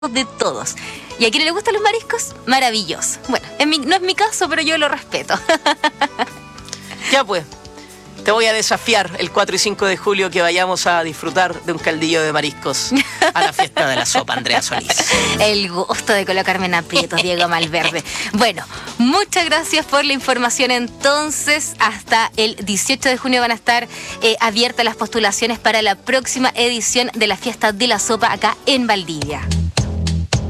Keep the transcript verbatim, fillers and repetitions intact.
de todos. ¿Y a quien le gustan los mariscos? Maravilloso. Bueno, en mi, no es mi caso, pero yo lo respeto. Ya pues, te voy a desafiar el cuatro y cinco de julio que vayamos a disfrutar de un caldillo de mariscos a la fiesta de la sopa, Andrea Solís. El gusto de colocarme en aprietos, Diego Malverde. Bueno, muchas gracias por la información. Entonces, hasta el dieciocho de junio van a estar eh, abiertas las postulaciones para la próxima edición de la fiesta de la sopa acá en Valdivia.